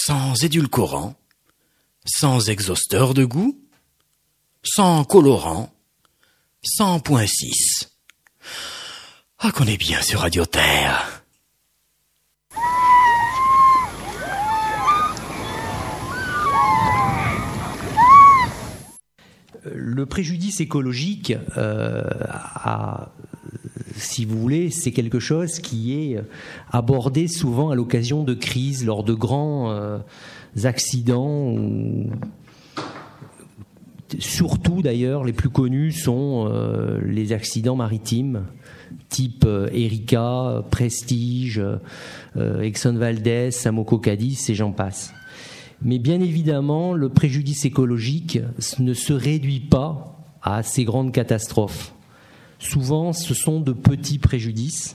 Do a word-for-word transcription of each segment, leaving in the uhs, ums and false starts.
sans édulcorant, sans exhausteur de goût, sans colorant, sans point six. Ah, qu'on est bien sur Radio Terre. Le préjudice écologique, euh, a, si vous voulez, c'est quelque chose qui est abordé souvent à l'occasion de crises, lors de grands euh, accidents. Ou... Surtout d'ailleurs, les plus connus sont euh, les accidents maritimes, type euh, Erika, Prestige, euh, Exxon Valdez, Samoko Cadiz et j'en passe. Mais bien évidemment, le préjudice écologique ne se réduit pas à ces grandes catastrophes. Souvent, ce sont de petits préjudices.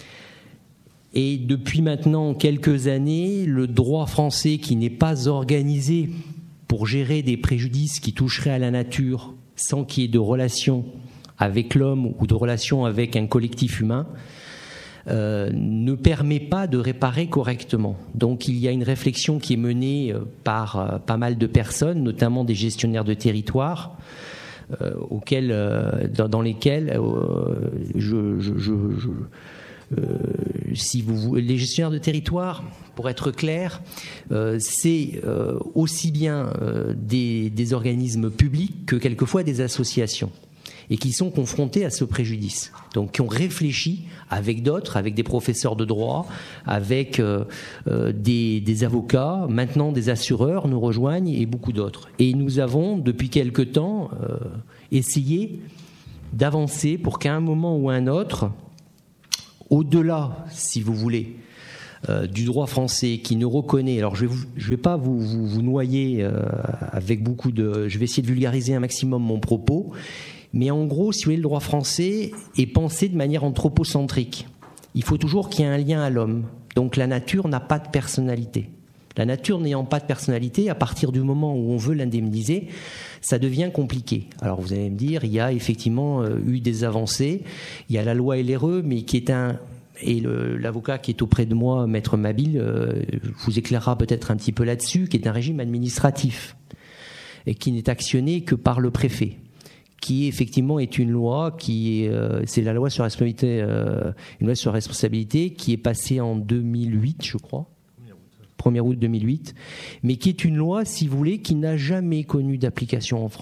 Et depuis maintenant quelques années, le droit français, qui n'est pas organisé pour gérer des préjudices qui toucheraient à la nature sans qu'il y ait de relation avec l'homme ou de relation avec un collectif humain, Euh, ne permet pas de réparer correctement. Donc il y a une réflexion qui est menée par euh, pas mal de personnes, notamment des gestionnaires de territoire, euh, auxquels, euh, dans, dans lesquels euh, je, je, je, je euh, si vous, les gestionnaires de territoire, pour être clair, euh, c'est euh, aussi bien euh, des, des organismes publics que quelquefois des associations, et qui sont confrontés à ce préjudice. Donc qui ont réfléchi avec d'autres, avec des professeurs de droit, avec euh, euh, des, des avocats, maintenant des assureurs nous rejoignent et beaucoup d'autres. Et nous avons depuis quelque temps euh, essayé d'avancer pour qu'à un moment ou à un autre, au-delà, si vous voulez, Euh, du droit français qui ne reconnaît, alors je ne vais pas vous, vous, vous noyer euh, avec beaucoup de... Je vais essayer de vulgariser un maximum mon propos, mais en gros, si vous voulez, le droit français est pensé de manière anthropocentrique. Il faut toujours qu'il y ait un lien à l'homme. Donc la nature n'a pas de personnalité. La nature n'ayant pas de personnalité, à partir du moment où on veut l'indemniser, ça devient compliqué. Alors vous allez me dire, il y a effectivement euh, eu des avancées, il y a la loi L R E, mais qui est un... Et le, l'avocat qui est auprès de moi, Maître Mabille, euh, vous éclairera peut-être un petit peu là-dessus, qui est un régime administratif et qui n'est actionné que par le préfet, qui effectivement est une loi qui est, euh, c'est la loi sur la responsabilité, euh, une loi sur la responsabilité qui est passée en deux mille huit, je crois, premier août deux mille huit, mais qui est une loi, si vous voulez, qui n'a jamais connu d'application en France.